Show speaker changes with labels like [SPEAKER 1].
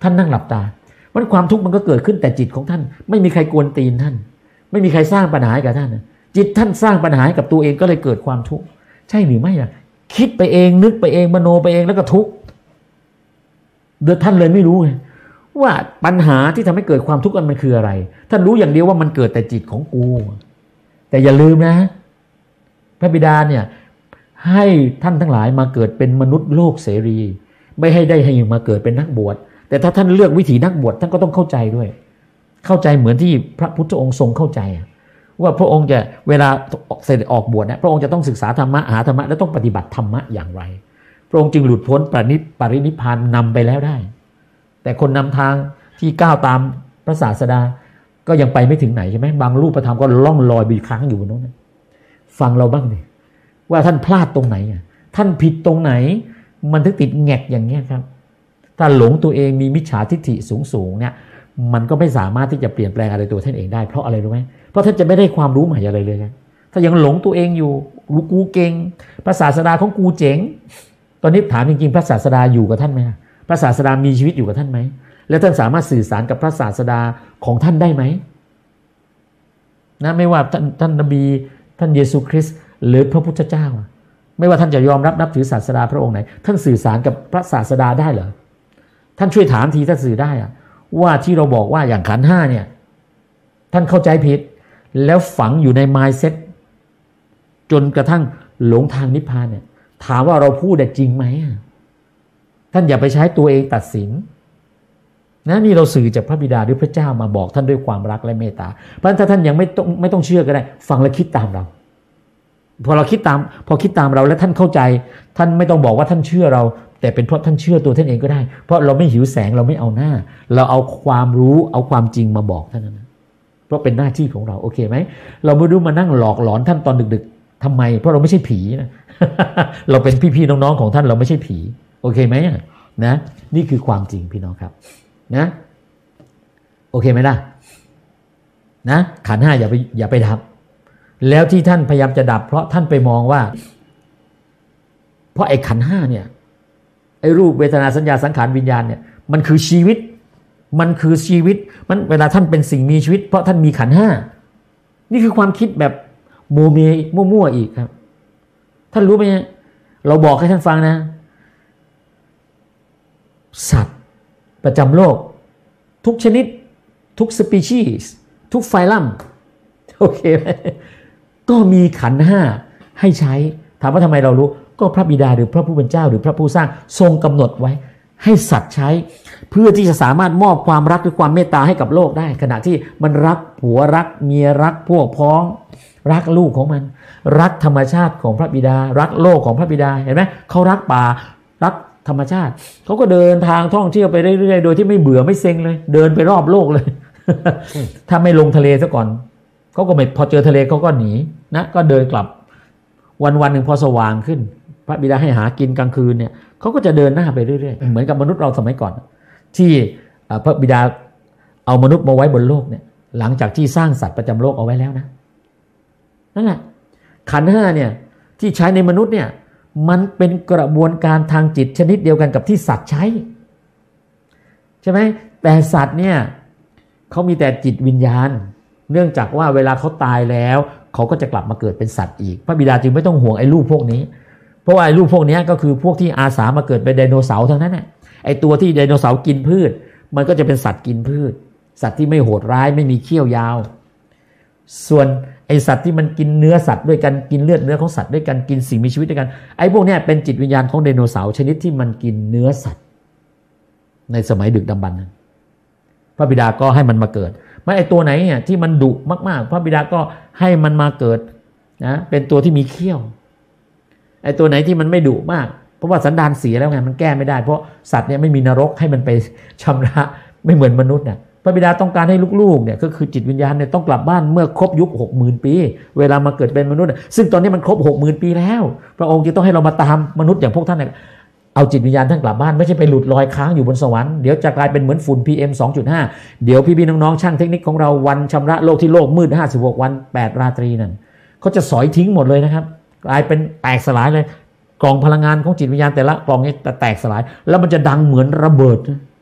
[SPEAKER 1] ท่านนั่งหลับตามันความทุกข์มันก็เกิดขึ้นแต่จิตของท่านไม่มีใครกวนตีนท่านไม่มีใครสร้างปัญหาให้กับท่านจิตท่านสร้างปัญหาให้กับตัวเองก็เลยเกิดความทุกข์ใช่หรือไม่ล่ะคิดไปเองนึกไปเองมโนไปเองแล้วก็ทุกข์โดยท่านเลยไม่รู้ไงว่าปัญหาที่ทำให้เกิดความทุกข์มันคืออะไรท่านรู้อย่างเดียวว่ามันเกิดแต่จิตของกูแต่อย่าลืมนะพระบิดาเนี่ยให้ท่านทั้งหลายมาเกิดเป็นมนุษย์โลกเสรีไม่ให้ได้ให้มาเกิดเป็นนักบวชแต่ถ้าท่านเลือกวิถีนักบวชท่านก็ต้องเข้าใจด้วยเข้าใจเหมือนที่พระพุทธองค์ทรงเข้าใจว่าพระองค์จะเวลาเสด็จออกบวชเนี่ยพระองค์จะต้องศึกษาธรรมะหาธรรมะและต้องปฏิบัติธรรมะอย่างไรพระองค์จึงหลุดพ้นปรินิพพานนำไปแล้วได้แต่คนนำทางที่ก้าวตามพระศาสดาก็ยังไปไม่ถึงไหนใช่ไหมบางรูปธรรมก็ล่องลอยบีค้างอยู่บนนั้นฟังเราบ้างดิว่าท่านพลาดตรงไหนท่านผิดตรงไหนมันถึงติดแงกอย่างเงี้ยครับถ้าหลงตัวเองมีมิจฉาทิฏฐิสูงเนี่ยมันก็ไม่สามารถที่จะเปลี่ยนแปลงอะไรตัวท่านเองได้เพราะอะไรรู้ไหมเพราะท่านจะไม่ได้ความรู้ใหม่อะไรเลยนะถ้ายังหลงตัวเองอยู่กูเก่งพระศาสดาของกูเจ๋งตอนนี้ถามจริงๆพระศาสดาอยู่กับท่านไหมพระศาสดามีชีวิตอยู่กับท่านไหมแล้วท่านสามารถสื่อสารกับพระศาสดาของท่านได้ไหมนะไม่ว่าท่านนบีท่านเยซูคริสต์หรือพระพุทธเจ้าไม่ว่าท่านจะยอมรับนับถือศาสดาพระองค์ไหนท่านสื่อสารกับพระศาสดาได้เหรอท่านช่วยถามทีถ้าสื่อได้ว่าที่เราบอกว่าอย่างขันธ์ห้าเนี่ยท่านเข้าใจผิดแล้วฝังอยู่ใน mindset จนกระทั่งหลงทางนิพพานเนี่ยถามว่าเราพูดได้จริงไหมท่านอย่าไปใช้ตัวเองตัดสินนะนี่เราสื่อจากพระบิดาหรือพระเจ้ามาบอกท่านด้วยความรักและเมตตาเพราะฉะนั้นถ้าท่านยังไม่ต้องเชื่อก็ได้ฟังและคิดตามเราพอคิดตามเราและท่านเข้าใจท่านไม่ต้องบอกว่าท่านเชื่อเราแต่เป็นเพราะท่านเชื่อตัวท่านเองก็ได้เพราะเราไม่หิวแสงเราไม่เอาหน้าเราเอาความรู้เอาความจริงมาบอกท่านนะเพราะเป็นหน้าที่ของเราโอเคไหมเราไม่รู้มานั่งหลอกหลอนท่านตอนดึกๆทำไมเพราะเราไม่ใช่ผีนะ เราเป็นพี่ๆน้องๆของท่านเราไม่ใช่ผีโอเคไหมนะนี่คือความจริงพี่น้องครับนะโอเคไหมล่ะนะขันธ์ห้าอย่าไปดับแล้วที่ท่านพยายามจะดับเพราะท่านไปมองว่าเพราะไอ้ขันธ์ห้าเนี่ยไอ้รูปเวทนาสัญญาสังขารวิญญาณเนี่ยมันคือชีวิตมันมันเวลาท่านเป็นสิ่งมีชีวิตเพราะท่านมีขันธ์ห้านี่คือความคิดแบบโมเมมั่วๆอีกครับท่านรู้ไหมเราบอกให้ท่านฟังนะสัตว์ประจำโลกทุกชนิดทุกสปีชีส์ทุกไฟลัมโอเคไหมก็มีขันธ์ห้าให้ใช้ถามว่าทำไมเรารู้ก็พระบิดาหรือพระผู้เป็นเจ้าหรือพระผู้สร้างทรงกำหนดไว้ให้สัตว์ใช้เพื่อที่จะสามารถมอบความรักหรือความเมตตาให้กับโลกได้ขณะที่มันรักผัวรักเมียรักพวกพ้องรักลูกของมันรักธรรมชาติของพระบิดารักโลกของพระบิดาเห็นไหมเขารักป่ารักธรรมชาติเขาก็เดินทางท่องเที่ยวไปเรื่อยๆโดยที่ไม่เบื่อไม่เซ็งเลยเดินไปรอบโลกเลย ถ้าไม่ลงทะเลซะก่อนเขาก็ไม่พอเจอทะเลเขาก็หนีนะก็เดินกลับวันหนึ่งพอสว่างขึ้นพระบิดาให้หากินกลางคืนเนี่ยเขาก็จะเดินหน้าไปเรื่อยๆเหมือนกับมนุษย์เราสมัยก่อนที่พระบิดาเอามนุษย์มาไว้บนโลกเนี่ยหลังจากที่สร้างสัตว์ประจำโลกเอาไว้แล้วนะนั่นแหละขันธ์ห้าเนี่ยที่ใช้ในมนุษย์เนี่ยมันเป็นกระบวนการทางจิตชนิดเดียวกันกับที่สัตว์ใช้ใช่ไหมแต่สัตว์เนี่ยเขามีแต่จิตวิญญาณเนื่องจากว่าเวลาเขาตายแล้วเขาก็จะกลับมาเกิดเป็นสัตว์อีกพระบิดาจึงไม่ต้องห่วงไอ้รูปพวกนี้เพราะว่าไอ้รูปพวกนี้ก็คือพวกที่อาสามาเกิดเป็นไดโนเสาร์ทั้งนั้นแหละไอ้ตัวที่ไดโนเสาร์กินพืชมันก็จะเป็นสัตว์กินพืชสัตว์ที่ไม่โหดร้ายไม่มีเขี้ยวยาวส่วนไอสัตว์ที่มันกินเนื้อสัตว์ด้วยกันกินเลือดเนื้อของสัตว์ด้วยกันกินสิ่งมีชีวิตด้วยกันไอ้พวกนี้เป็นจิตวิญญาณของไดโนเสาร์ชนิดที่มันกินเนื้อสัตว์ในสมัยดึกดำบรรพ์พระบิดาก็ให้มันมาเกิดไม่ไอ้ตัวไหนเนี่ยที่มันดุมากๆพระบิดาก็ให้มันมาเกิดนะเป็นตัวที่มีเขี้ยวไอ้ตัวไหนที่มันไม่ดุมากเพราะว่าสันดานเสียแล้วไงมันแก้ไม่ได้เพราะสัตว์เนี่ยไม่มีนรกให้มันไปชำระไม่เหมือนมนุษย์เนี่ยพระบิดาต้องการให้ลูกๆเนี่ยก็คือจิตวิญญาณเนี่ยต้องกลับบ้านเมื่อครบยุค 60,000 ปีเวลามาเกิดเป็นมนุษย์ซึ่งตอนนี้มันครบ 60,000 ปีแล้วพระองค์จะต้องให้เรามาตามมนุษย์อย่างพวกท่านเนี่ยเอาจิตวิญญาณท่านกลับบ้านไม่ใช่ไปหลุดลอยค้างอยู่บนสวรรค์เดี๋ยวจะกลายเป็นเหมือนฝุ่น PM 2.5 เดี๋ยวพี่ๆน้องๆช่างเทคนิคของเราวันชำระโลกที่โลกมืด56วัน8ราตรีนั่นเขาจะสอยทิ้งหมดเลยนะครับกลายเป็นแตกสลายเลยกล่องพลังงานของจิตวิญญาณแต่ละกล่องนี้แตกสลายแล้วมันจะดังเหมือนระเบิด